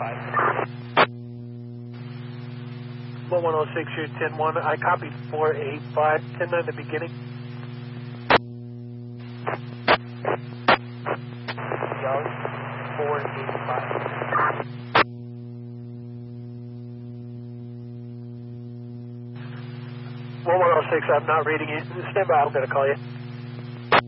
1106, you're 10-1. I copied 485. 10-9 the beginning. Charlie, 485. 1106, I'm not reading you. Stand by, I'm going to call you.